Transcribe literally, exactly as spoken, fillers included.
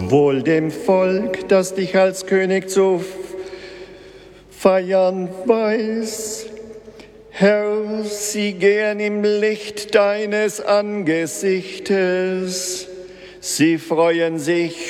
Wohl dem Volk, das dich als König zu feiern weiß. Herr, sie gehen im Licht deines Angesichtes. Sie freuen sich